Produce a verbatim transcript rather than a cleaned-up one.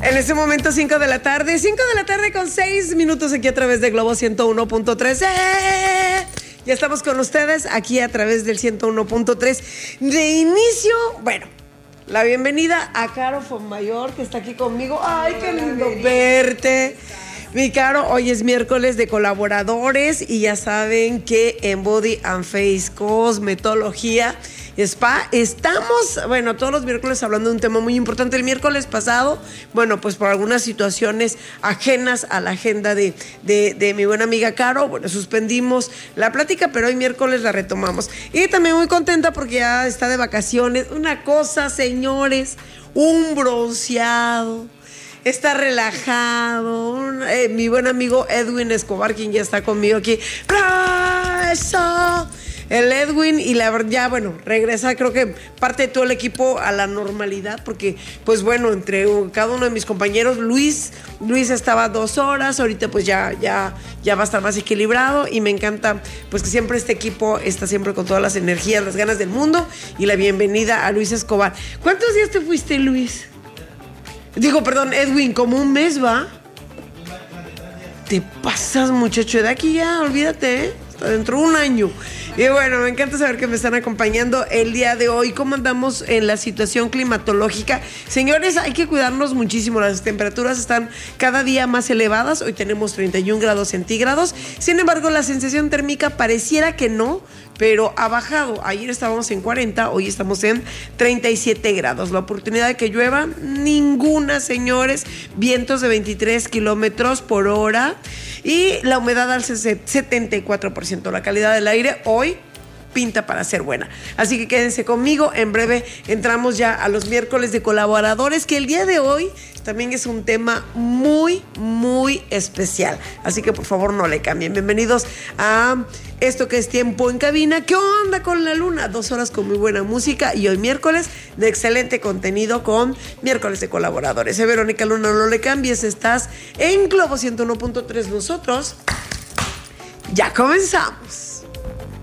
En este momento, cinco de la tarde, cinco de la tarde con seis minutos aquí a través de Globo ciento uno punto tres. ¡Eh! Ya estamos con ustedes aquí a través del ciento uno punto tres. De inicio, bueno, la bienvenida a Caro Fonmayor, que está aquí conmigo. ¡Ay, qué lindo verte! Mi Caro, hoy es miércoles de colaboradores y ya saben que en Body and Face Cosmetología Spa estamos, bueno, todos los miércoles hablando de un tema muy importante. El miércoles pasado, bueno, pues por algunas situaciones ajenas a la agenda de, de, de mi buena amiga Caro, bueno, suspendimos la plática, pero hoy miércoles la retomamos. Y también muy contenta porque ya está de vacaciones. Una cosa, señores, un bronceado. Está relajado. Eh, mi buen amigo Edwin Escobar, quien ya está conmigo aquí. ¡Eso! El Edwin y la verdad, ya bueno, regresa creo que parte de todo el equipo a la normalidad, porque pues bueno, entre cada uno de mis compañeros, Luis, Luis estaba dos horas, ahorita pues ya, ya, ya va a estar más equilibrado y me encanta pues que siempre este equipo está siempre con todas las energías, las ganas del mundo y la bienvenida a Luis Escobar. ¿Cuántos días te fuiste, Luis? Digo, perdón, Edwin, como un mes, ¿va? Te pasas, muchacho, de aquí ya, olvídate, ¿eh? Hasta dentro de un año. Y bueno, me encanta saber que me están acompañando el día de hoy. ¿Cómo andamos en la situación climatológica? Señores, hay que cuidarnos muchísimo. Las temperaturas están cada día más elevadas. Hoy tenemos treinta y un grados centígrados. Sin embargo, la sensación térmica pareciera que no, pero ha bajado. Ayer estábamos en cuarenta, hoy estamos en treinta y siete grados. La oportunidad de que llueva, ninguna, señores. Vientos de veintitrés kilómetros por hora y la humedad al setenta y cuatro por ciento. La calidad del aire hoy pinta para ser buena. Así que quédense conmigo. En breve entramos ya a los miércoles de colaboradores, que el día de hoy también es un tema muy, muy especial. Así que por favor no le cambien. Bienvenidos a esto que es Tiempo en Cabina. ¿Qué onda con la luna? Dos horas con muy buena música y hoy miércoles de excelente contenido con miércoles de colaboradores. Soy Verónica Luna, no le cambies. Estás en Globo ciento uno punto tres. Nosotros ya comenzamos.